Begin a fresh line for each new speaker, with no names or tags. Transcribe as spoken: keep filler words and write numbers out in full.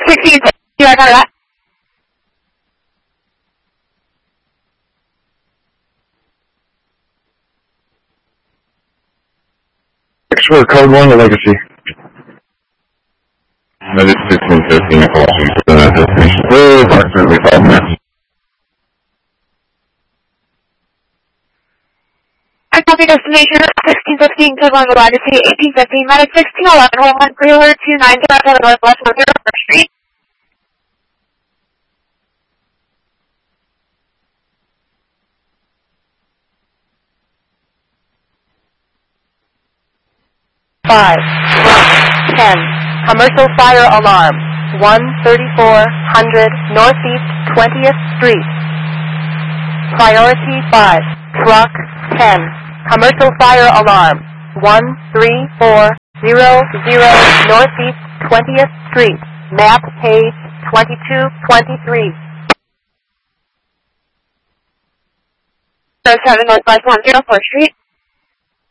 sixteen, you are out of that.
Sure, code one, the legacy.
That is sixteen fifteen, caution for the destination. We're approximately five minutes.
I copy destination sixteen fifteen, code one, the legacy, eighteen fifteen, medic sixteen eleven, home one, pre-alert two nine, direct out of Northwest one zero first Street.
Five, ten, commercial fire alarm, one thirty-four hundred Northeast twentieth Street. Priority five, truck ten, commercial fire alarm, one three four zero zero Northeast twentieth Street, map page twenty-two twenty-three.
zero seven Northwest one zero fourth Street.